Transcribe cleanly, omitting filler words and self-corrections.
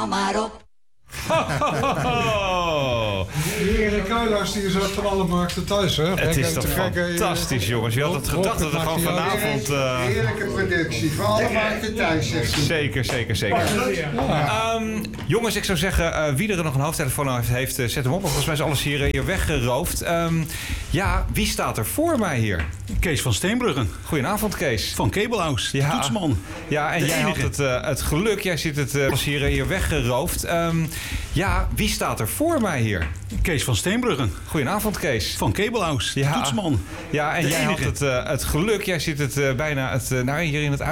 maar op. Erik Kuilers die is ook van alle markten thuis, hè? Het is toch fantastisch, jongens. Je had het gedacht dat er gewoon vanavond... Heerlijke productie, voor alle markten thuis, zegt u. Zeker. Jongens, ik zou zeggen, wie er nog een hoofdtelefoon heeft, zet hem op. Want volgens mij is alles hier weggeroofd. Wie staat er voor mij hier? Kees van Steenbruggen. Goedenavond, Kees. Van Kabelhouse, toetsman. Ja, en jij had het geluk. Jij zit het alles hier weggeroofd. Wie staat er voor mij hier? Kees van Steenbruggen. Goedenavond, Kees. Van Kabelhouse, toetsman. Ja, en jij had het geluk. Jij zit het bijna hier in het